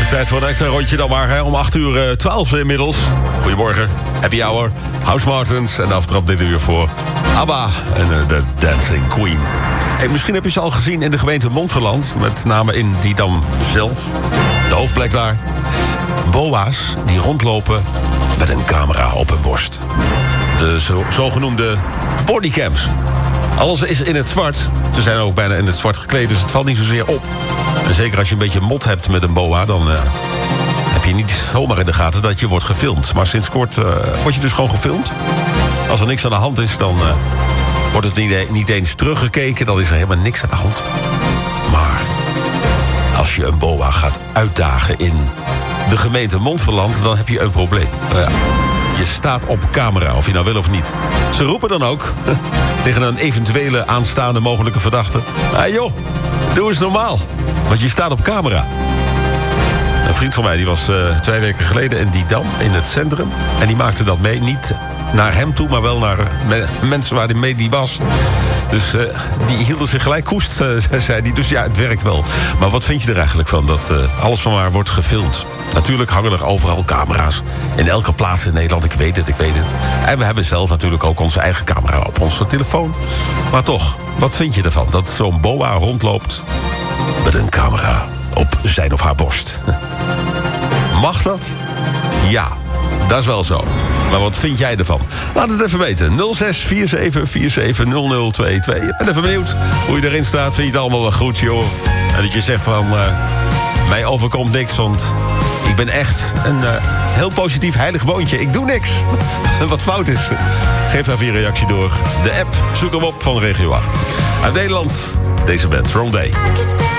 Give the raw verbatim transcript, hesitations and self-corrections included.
Tijd voor een extra rondje dan maar, hè? Om acht uur twaalf inmiddels. Goedemorgen, happy hour, House Martins en aftrap dit uur voor ABBA en uh, The Dancing Queen. Hey, misschien heb je ze al gezien in de gemeente Montferland, met name in Didam zelf, de hoofdplek daar. Boa's die rondlopen met een camera op hun borst. De zo, zogenoemde bodycams. Alles is in het zwart. Ze zijn ook bijna in het zwart gekleed, dus het valt niet zozeer op. En zeker als je een beetje mot hebt met een boa, dan uh, heb je niet zomaar in de gaten dat je wordt gefilmd. Maar sinds kort uh, word je dus gewoon gefilmd. Als er niks aan de hand is, dan uh, wordt het niet, niet eens teruggekeken. Dan is er helemaal niks aan de hand. Maar als je een boa gaat uitdagen in de gemeente Montferland, dan heb je een probleem. Uh, ja. Je staat op camera, of je nou wil of niet. Ze roepen dan ook tegen een eventuele aanstaande mogelijke verdachte: hey joh, doe eens normaal, want je staat op camera. Een vriend van mij die was uh, twee weken geleden in Didam, in het centrum. En die maakte dat mee, niet naar hem toe, maar wel naar me- mensen waar hij mee die was. Dus uh, die hielden zich gelijk koest, uh, zei hij. Dus ja, het werkt wel. Maar wat vind je er eigenlijk van, dat uh, alles van waar wordt gefilmd? Natuurlijk hangen er overal camera's. In elke plaats in Nederland, ik weet het, ik weet het. En we hebben zelf natuurlijk ook onze eigen camera op onze telefoon. Maar toch, wat vind je ervan dat zo'n boa rondloopt met een camera op zijn of haar borst? Mag dat? Ja, dat is wel zo. Maar wat vind jij ervan? Laat het even weten. nul zes vier zeven vier zeven nul nul twee twee. Ik ben even benieuwd hoe je erin staat. Vind je het allemaal wel goed, joh? En dat je zegt van, uh, mij overkomt niks, want ik ben echt een uh, heel positief heilig woontje. Ik doe niks. Wat fout is. Geef even je reactie door. De app, zoek hem op van Regio acht. Uit Nederland, deze band, Wrong Day.